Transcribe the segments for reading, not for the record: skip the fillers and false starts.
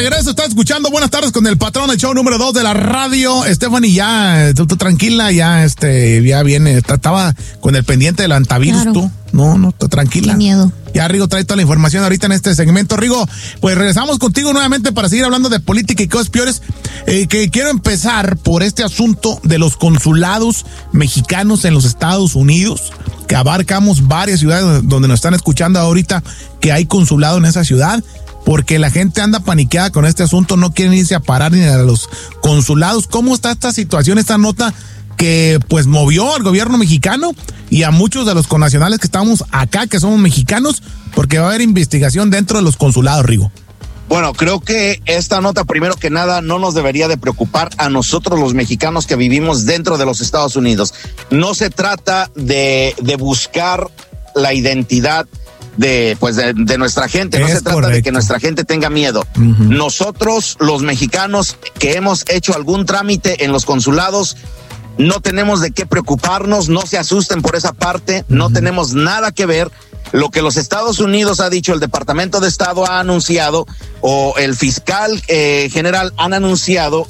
Regreso, está escuchando Buenas Tardes con el patrón, el show número 2 de la radio. Stephanie, ya, tú tranquila, ya, ya viene, estaba con el pendiente del antivirus, claro. Tú. No, tranquila. Qué miedo. Ya Rigo trae toda la información ahorita en este segmento. Rigo, pues regresamos contigo nuevamente para seguir hablando de política y cosas peores. Que quiero empezar por este asunto de los consulados mexicanos en los Estados Unidos, que abarcamos varias ciudades donde nos están escuchando ahorita, que hay consulado en esa ciudad. Porque la gente anda paniqueada con este asunto, no quieren irse a parar ni a los consulados. ¿Cómo está esta situación, esta nota que pues movió al gobierno mexicano y a muchos de los connacionales que estamos acá, que somos mexicanos, porque va a haber investigación dentro de los consulados, Rigo? Bueno, creo que esta nota, primero que nada, no nos debería de preocupar a nosotros los mexicanos que vivimos dentro de los Estados Unidos. No se trata de buscar la identidad de nuestra gente, no se trata de que nuestra gente tenga miedo. Uh-huh. Nosotros, los mexicanos que hemos hecho algún trámite en los consulados, no tenemos de qué preocuparnos, no se asusten por esa parte, no tenemos nada que ver. Lo que los Estados Unidos ha dicho, el Departamento de Estado ha anunciado, o el fiscal general han anunciado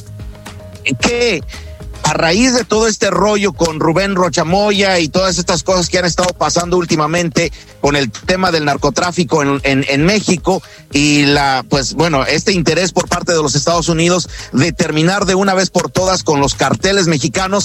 que a raíz de todo este rollo con Rubén Rocha Moya y todas estas cosas que han estado pasando últimamente con el tema del narcotráfico en México y este interés por parte de los Estados Unidos de terminar de una vez por todas con los carteles mexicanos,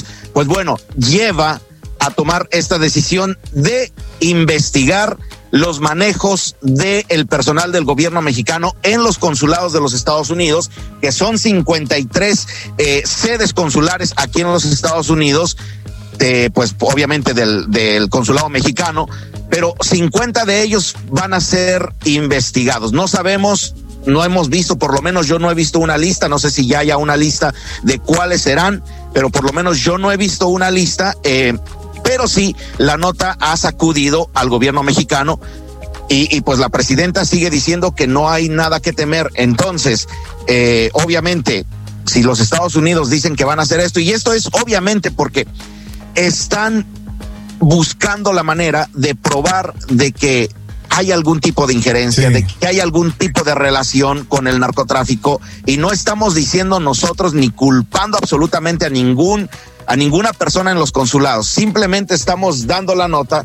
lleva a tomar esta decisión de investigar los manejos del personal del gobierno mexicano en los consulados de los Estados Unidos, que son 53 sedes consulares aquí en los Estados Unidos, obviamente del consulado mexicano, pero 50 de ellos van a ser investigados. No sabemos, no hemos visto, por lo menos yo no he visto una lista, no sé si ya haya una lista de cuáles serán, pero por lo menos yo no he visto una lista, pero sí, la nota ha sacudido al gobierno mexicano y pues la presidenta sigue diciendo que no hay nada que temer. Entonces, obviamente, si los Estados Unidos dicen que van a hacer esto, y esto es obviamente porque están buscando la manera de probar de que hay algún tipo de injerencia, sí, de que hay algún tipo de relación con el narcotráfico, y no estamos diciendo nosotros ni culpando absolutamente a ninguna persona en los consulados. Simplemente estamos dando la nota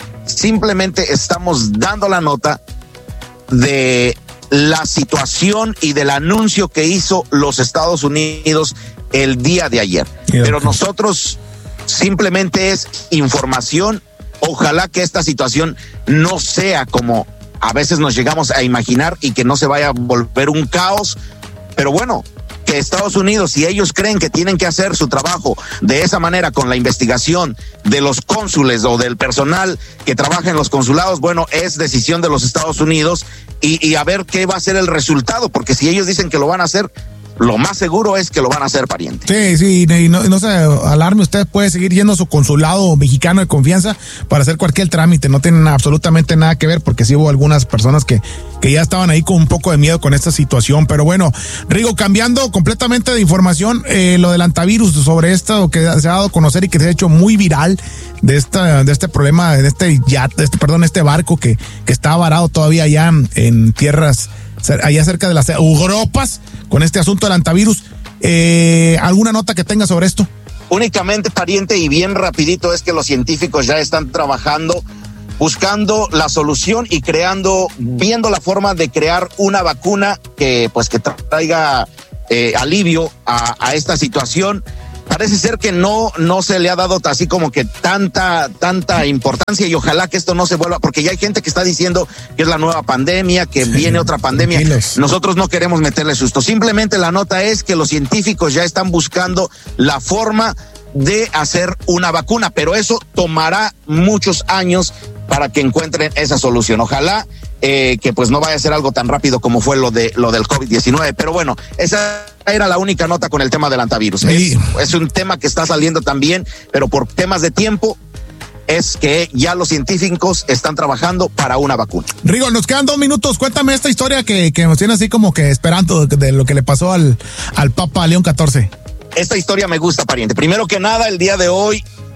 de la situación y del anuncio que hizo los Estados Unidos el día de ayer. Pero nosotros simplemente es información. Ojalá que esta situación no sea como a veces nos llegamos a imaginar y que no se vaya a volver un caos, pero que Estados Unidos, si ellos creen que tienen que hacer su trabajo de esa manera con la investigación de los cónsules o del personal que trabaja en los consulados, es decisión de los Estados Unidos y a ver qué va a ser el resultado, porque si ellos dicen que lo van a hacer, lo más seguro es que lo van a hacer, pariente. Sí, y no se alarme, usted puede seguir yendo a su consulado mexicano de confianza para hacer cualquier trámite, no tienen absolutamente nada que ver, porque sí hubo algunas personas que ya estaban ahí con un poco de miedo con esta situación. Pero Rigo, cambiando completamente de información, lo del antivirus, sobre esto que se ha dado a conocer y que se ha hecho muy viral de este problema, de este barco que está varado todavía allá en tierras allá cerca de las Europas, con este asunto del antivirus. ¿Alguna nota que tenga sobre esto? Únicamente, pariente, y bien rapidito, es que los científicos ya están trabajando, buscando la solución y viendo la forma de crear una vacuna que traiga alivio a esta situación. Parece ser que no se le ha dado así como que tanta importancia, y ojalá que esto no se vuelva, porque ya hay gente que está diciendo que es la nueva pandemia, que viene otra pandemia. Nosotros no queremos meterle susto. Simplemente la nota es que los científicos ya están buscando la forma de hacer una vacuna, pero eso tomará muchos años para que encuentren esa solución. Ojalá que no vaya a ser algo tan rápido como fue lo del COVID-19, pero esa era la única nota con el tema del antivirus. Sí. Es un tema que está saliendo también, pero por temas de tiempo es que ya los científicos están trabajando para una vacuna. Rigo, nos quedan 2 minutos. Cuéntame esta historia que nos tiene así como que esperando de lo que le pasó al Papa León XIV. Esta historia me gusta, pariente. Primero que nada, el día de hoy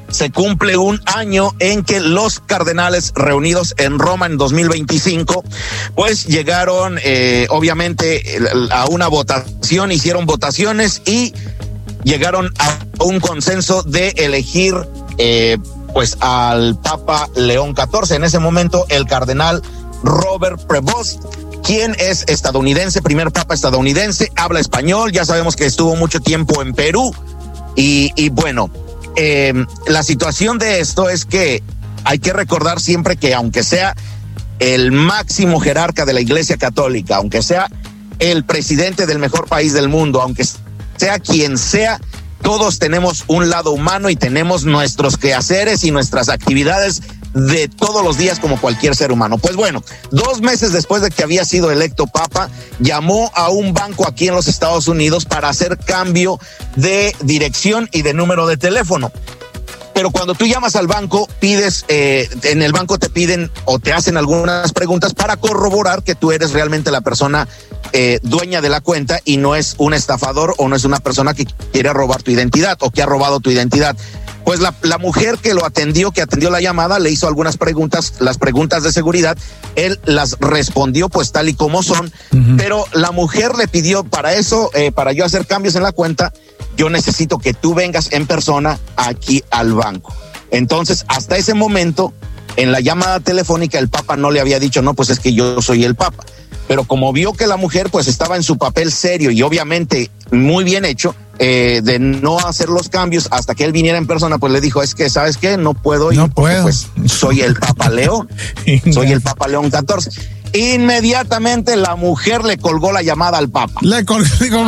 se cumple un año en que los cardenales reunidos en Roma en 2025, pues llegaron obviamente a una votación, hicieron votaciones y llegaron a un consenso de elegir pues al Papa León XIV. En ese momento el cardenal Robert Prevost, quien es estadounidense, primer papa estadounidense, habla español, ya sabemos que estuvo mucho tiempo en Perú y bueno, la situación de esto es que hay que recordar siempre que aunque sea el máximo jerarca de la Iglesia Católica, aunque sea el presidente del mejor país del mundo, aunque sea quien sea, todos tenemos un lado humano y tenemos nuestros quehaceres y nuestras actividades de todos los días como cualquier ser humano. Pues bueno, 2 meses después de que había sido electo papa, llamó a un banco aquí en los Estados Unidos para hacer cambio de dirección y de número de teléfono. Pero cuando tú llamas al banco, pides, en el banco te piden o te hacen algunas preguntas para corroborar que tú eres realmente la persona dueña de la cuenta y no es un estafador o no es una persona que quiere robar tu identidad o que ha robado tu identidad. Pues la mujer que atendió la llamada, le hizo algunas preguntas, las preguntas de seguridad, él las respondió pues tal y como son, pero la mujer le pidió para eso, para yo hacer cambios en la cuenta, yo necesito que tú vengas en persona aquí al banco. Entonces, hasta ese momento, en la llamada telefónica, el Papa no le había dicho, no, pues es que yo soy el Papa. Pero como vio que la mujer pues estaba en su papel serio y obviamente muy bien hecho, de no hacer los cambios hasta que él viniera en persona, pues le dijo, es que, ¿sabes qué? No puedo ir, no puedo. Pues soy el Papa León, soy el Papa León XIV. Inmediatamente la mujer le colgó la llamada al Papa. Le colgó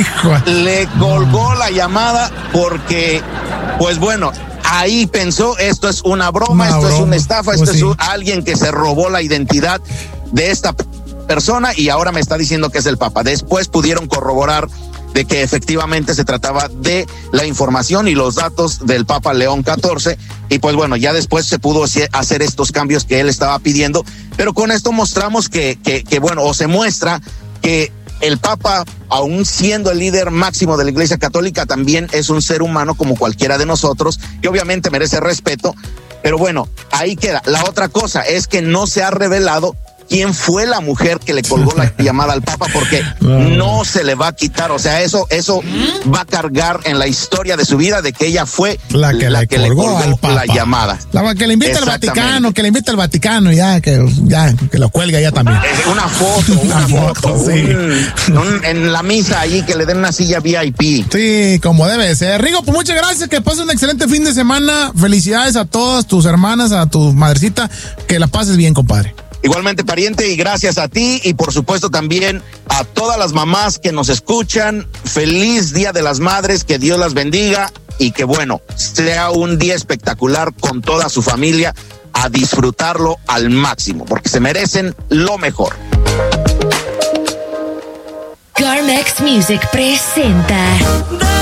la llamada porque, pues bueno, ahí pensó, esto es una broma, es una estafa, pues esto es alguien que se robó la identidad de esta persona y ahora me está diciendo que es el Papa. Después pudieron corroborar de que efectivamente se trataba de la información y los datos del Papa León XIV y pues bueno, ya después se pudo hacer estos cambios que él estaba pidiendo, pero con esto mostramos que bueno, o se muestra que el Papa, aún siendo el líder máximo de la Iglesia Católica, también es un ser humano como cualquiera de nosotros y obviamente merece respeto, pero bueno, ahí queda. La otra cosa es que no se ha revelado quién fue la mujer que le colgó la llamada al Papa, porque no se le va a quitar, o sea, eso va a cargar en la historia de su vida de que ella fue la que le colgó al Papa la llamada. La que le invita al Vaticano, ya que lo cuelga ya también. Una foto, sí. En la misa allí que le den una silla VIP. Sí, como debe ser. Rigo, pues muchas gracias, que pases un excelente fin de semana. Felicidades a todas tus hermanas, a tu madrecita, que la pases bien, compadre. Igualmente, pariente, y gracias a ti y por supuesto también a todas las mamás que nos escuchan. Feliz Día de las Madres, que Dios las bendiga y que bueno, sea un día espectacular con toda su familia, a disfrutarlo al máximo, porque se merecen lo mejor. CarMax Music presenta